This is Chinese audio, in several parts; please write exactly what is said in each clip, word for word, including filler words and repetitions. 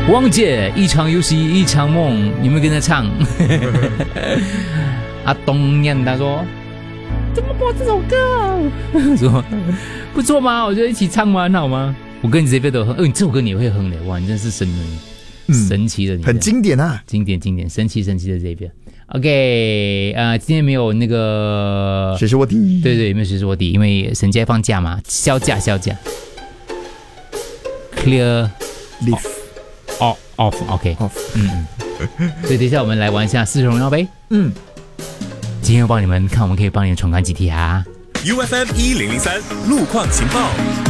汪姐，一场游戏一场梦，你们跟着唱。阿东念他说怎么播这首歌？说不错吗？我觉得一起唱吗？很好吗？我跟你这边都哼，哦，你这首歌你也会哼的，哇，你真是神人，嗯、神奇的你， 很经典啊， 经典经典，神奇神奇的这边。OK， 呃，今天没有那个谁是我弟？ 对对，没有谁是我弟，因为神节放假嘛，销假销假。Clear leaf off off OK off， 嗯嗯，所以等一下我们来玩一下四荣耀杯。嗯，今天我帮你们看，我们可以帮你们闯关几题啊。 U F M 一零零三路况情报。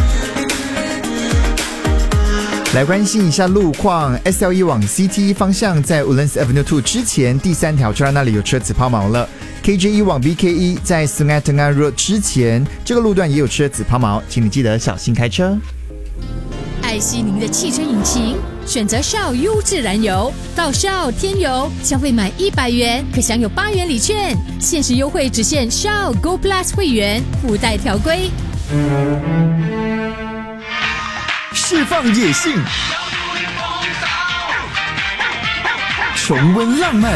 来关心一下路况 ，S L E 往 C T 方向在 Woodlands Avenue 二之前第三条车站那里有车子抛锚了。K J E 往 B K E 在 Sungai Tengah Road 之前这个路段也有车子抛锚，请你记得小心开车。 爱惜您的汽车引擎，选择 Shell 优质燃油，到 Shell 添油，消费满一百元可享有八元礼券，限时优惠只限 Shell Go Plus 会员，附带条规。 释放野性，重温浪漫，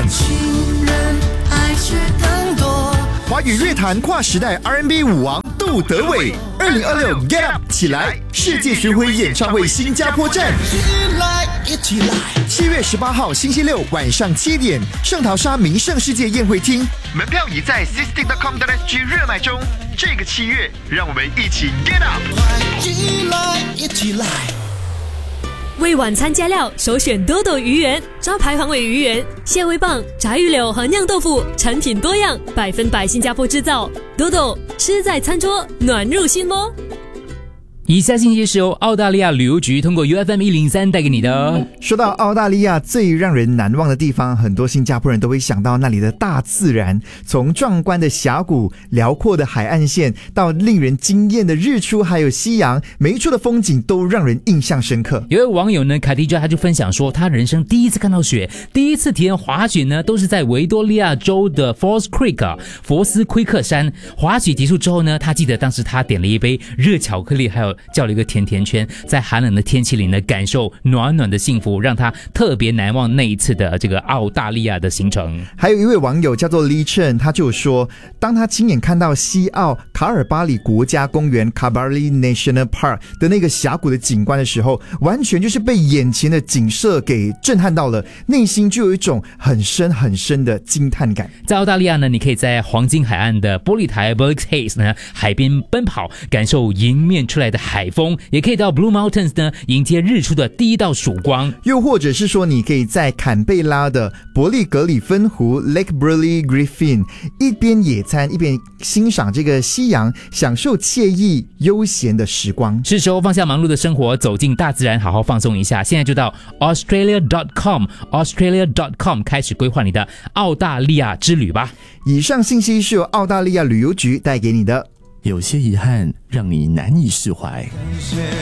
华语乐坛跨时代 R and B 舞王杜德伟，二零二六 Get Up 起来世界巡回演唱会新加坡站，七月十八号星期六晚上七点，圣淘沙名胜世界宴会厅，门票已在 sistik dot com dot s g 热卖中。这个七月，让我们一起 Get Up！ 一起来！为晚餐加料，首选多多鱼圆，招牌黄尾鱼圆、蟹味棒、炸鱼柳和酿豆腐，产品多样，百分百新加坡制造。多多吃在餐桌，暖入心窝。 以下信息是由澳大利亚旅游局通过 U F M 一零三带给你的。 说到澳大利亚最让人难忘的地方，很多新加坡人都会想到那里的大自然，从壮观的峡谷、辽阔的海岸线到令人惊艳的日出还有夕阳，每一处的风景都让人印象深刻。 有位网友呢，卡蒂加他就分享说，他人生第一次看到雪，第一次体验滑雪呢，都是在维多利亚州的 Falls Creek 啊，佛斯奎克山。滑雪结束之后呢，他记得当时他点了一杯热巧克力，还有叫了一个甜甜圈，在寒冷的天气里呢，感受暖暖的幸福，让他特别难忘那一次的这个澳大利亚的行程。 还有一位网友叫做 Lee Chen， 他就说，当他亲眼看到西澳卡尔巴里国家公园 Cabarli National Park 的那个峡谷的景观的时候，完全就是被眼前的景色给震撼到了，内心就有一种很深很深的惊叹感。 在澳大利亚呢，你可以在黄金海岸的玻璃台 Burleigh Haze 呢海边奔跑，感受迎面出来的海风，也可以到 Blue Mountains 呢迎接日出的第一道曙光。 又或者是说，你可以在坎贝拉的伯利格里分湖 Lake Burley Griffin 一边野餐一边欣赏这个夕阳，享受惬意悠闲的时光。 是时候放下忙碌的生活，走进大自然，好好放松一下。现在就到 Australia dot com Australia dot com 开始规划你的澳大利亚之旅吧。 以上信息是由澳大利亚旅游局带给你的。 有些遗憾让你难以释怀。